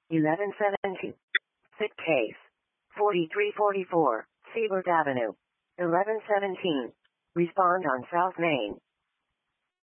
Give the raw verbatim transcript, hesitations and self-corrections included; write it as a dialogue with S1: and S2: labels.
S1: eleven seventeen. Sick case. forty-three forty-four, Seabird Avenue. eleven seventeen. Respond on South Main.